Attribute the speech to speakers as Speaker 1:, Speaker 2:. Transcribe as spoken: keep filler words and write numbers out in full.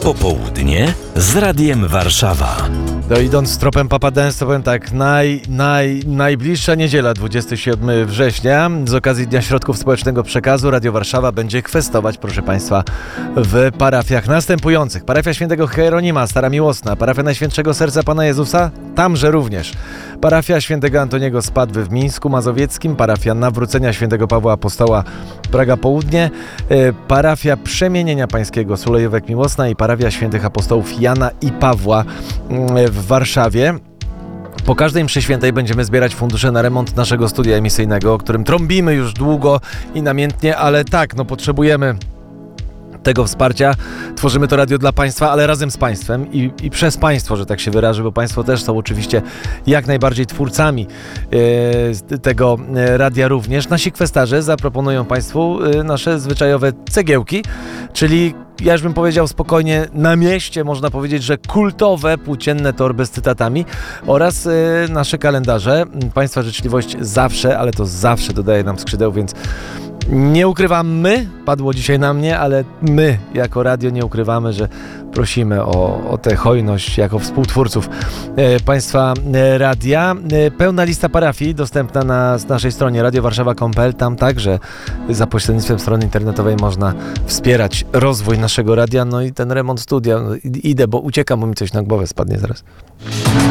Speaker 1: Popołudnie z Radiem Warszawa.
Speaker 2: No idąc tropem Papa Dance, to powiem tak, naj, naj, najbliższa niedziela, dwudziestego siódmego września, z okazji Dnia Środków Społecznego Przekazu, Radio Warszawa będzie kwestować, proszę Państwa, w parafiach następujących. Parafia Świętego Hieronima, Stara Miłosna, parafia Najświętszego Serca Pana Jezusa, tamże również. Parafia Świętego Antoniego z Padwy w Mińsku Mazowieckim, parafia Nawrócenia Świętego Pawła Apostoła Praga Południe, parafia Przemienienia Pańskiego Sulejówek Miłosna i parafia Świętych Apostołów Jana i Pawła w Warszawie. Po każdej mszy świętej będziemy zbierać fundusze na remont naszego studia emisyjnego, o którym trąbimy już długo i namiętnie, ale tak, no potrzebujemy tego wsparcia. Tworzymy to radio dla Państwa, ale razem z Państwem i, i przez Państwo, że tak się wyrażę, bo Państwo też są oczywiście jak najbardziej twórcami e, tego e, radia również. Nasi kwestarze zaproponują Państwu e, nasze zwyczajowe cegiełki, czyli ja już bym powiedział spokojnie, na mieście można powiedzieć, że kultowe płócienne torby z cytatami oraz e, nasze kalendarze. Państwa życzliwość zawsze, ale to zawsze dodaje nam skrzydeł, więc nie ukrywam, my, padło dzisiaj na mnie, ale my jako radio nie ukrywamy, że prosimy o, o tę hojność jako współtwórców e, Państwa e, radia. E, pełna lista parafii dostępna na naszej stronie radio warszawa kropka com. Tam także za pośrednictwem strony internetowej można wspierać rozwój naszego radia. No i ten remont studia. No, idę, bo uciekam, bo mi coś na głowę spadnie zaraz.